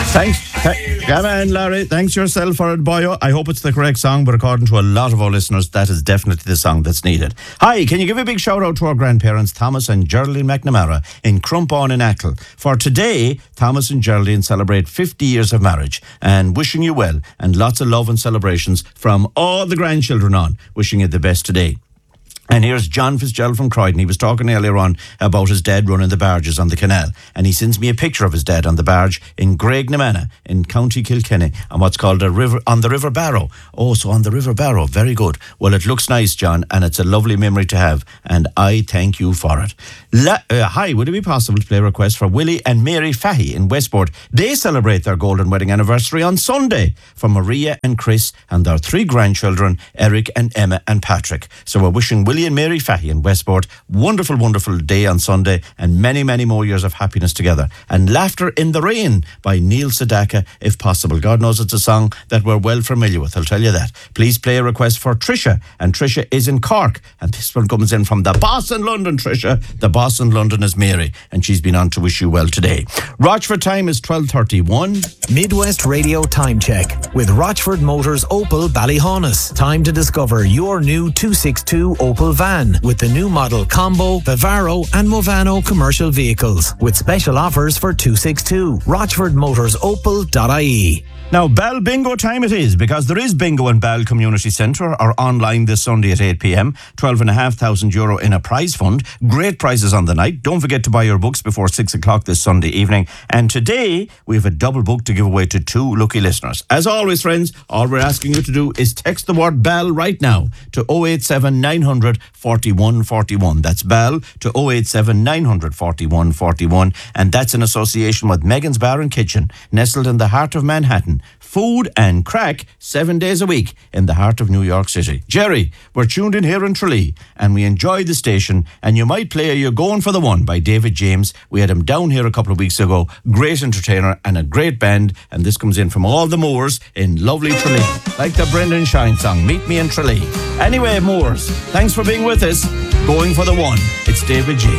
Thanks. Come on, Larry. Thanks yourself for it, boyo. I hope it's the correct song, but according to a lot of our listeners, that is definitely the song that's needed. Hi, can you give a big shout out to our grandparents, Thomas and Geraldine McNamara in Crumpawn in Achill? For today, Thomas and Geraldine celebrate 50 years of marriage, and wishing you well and lots of love and celebrations from all the grandchildren on. Wishing you the best today. And here's John Fitzgerald from Croydon. He was talking earlier on about his dad running the barges on the canal. And he sends me a picture of his dad on the barge in Graignamanagh in County Kilkenny on what's called a river, on the River Barrow. Oh, so on the River Barrow. Very good. Well, it looks nice, John, and it's a lovely memory to have. And I thank you for it. Hi, would it be possible to play a request for Willie and Mary Fahy in Westport? They celebrate their golden wedding anniversary on Sunday for Maria and Chris and their 3 grandchildren, Eric and Emma and Patrick. So we're wishing Willie and Mary Fahy in Westport wonderful, wonderful day on Sunday and many, many more years of happiness together. And Laughter in the Rain by Neil Sedaka, if possible. God knows it's a song that we're well familiar with, I'll tell you that. Please play a request for Trisha, and Trisha is in Cork. And this one comes in from the boss in London, Trisha. The boss in London is Mary, and she's been on to wish you well today. Rochford time is 12:31. Midwest Radio Time Check with Rochford Motors Opel Ballyhaunis. Time to discover your new 262 Opel van with the new model Combo, Vivaro and Movano commercial vehicles with special offers for 262. RochfordMotorsOpel.ie. Now, Bell Bingo time it is, because there is bingo in Bell Community Centre or online this Sunday at 8 p.m. €12,500 in a prize fund. Great prizes on the night. Don't forget to buy your books before 6 o'clock this Sunday evening. And today, we have a double book to give away to 2 lucky listeners. As always, friends, all we're asking you to do is text the word Bell right now to 087 900 41 41. That's Bell to 087 900 41 41. And that's in association with Megan's Bar and Kitchen, nestled in the heart of Manhattan. Food and crack 7 days a week in the heart of New York City. Jerry, we're tuned in here in Tralee and we enjoy the station, and you might play You're Going for the One by David James. We had him down here a couple of weeks ago. Great entertainer and a great band, and this comes in from all the Moors in lovely Tralee. Like the Brendan Shine song, Meet Me in Tralee. Anyway, Moors, thanks for being with us. Going for the One. It's David James.